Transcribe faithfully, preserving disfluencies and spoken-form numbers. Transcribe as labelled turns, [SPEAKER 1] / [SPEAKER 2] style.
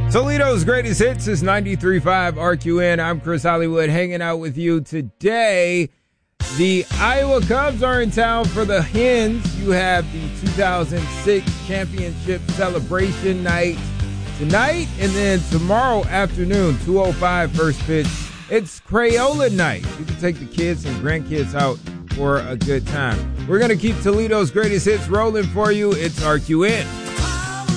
[SPEAKER 1] Toledo's greatest hits is ninety-three point five R Q N. I'm Chris Hollywood hanging out with you today. The Iowa Cubs are in town for the Hens. You have the two thousand six championship celebration night tonight, and then tomorrow afternoon, two oh five first pitch. It's Crayola night. You can take the kids and grandkids out for a good time. We're going to keep Toledo's greatest hits rolling for you. It's R Q N.